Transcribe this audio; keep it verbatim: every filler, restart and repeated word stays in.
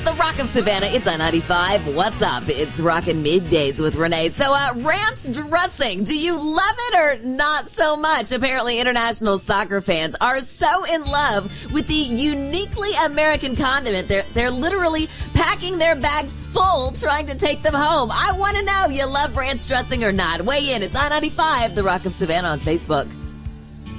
The Rock of Savannah, it's I ninety-five. What's up? It's Rockin' Middays with Renee. So, uh, ranch dressing, do you love it or not so much? Apparently, international soccer fans are so in love with the uniquely American condiment. They're, they're literally packing their bags full trying to take them home. I want to know, you love ranch dressing or not? Weigh in. It's I ninety-five, The Rock of Savannah on Facebook.